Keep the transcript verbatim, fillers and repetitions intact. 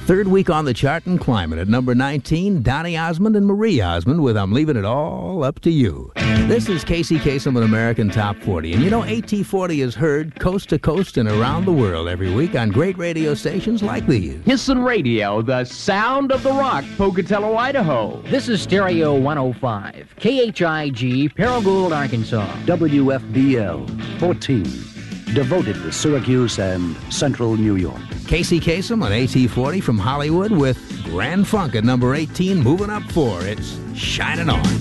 Third week on the chart in climate at number nineteen, Donny Osmond and Marie Osmond with I'm Leaving It All Up to You. This is Casey Kasem, an American Top forty. And you know, A T forty is heard coast to coast and around the world every week on great radio stations like these. Hisson Radio, the sound of the rock, Pocatello, Idaho. This is Stereo one oh five, K H I G, Paragould, Arkansas. W F B L fourteen, devoted to Syracuse and central New York. Casey Kasem on A T forty from Hollywood with Grand Funk at number eighteen, moving up four. It's Shining On.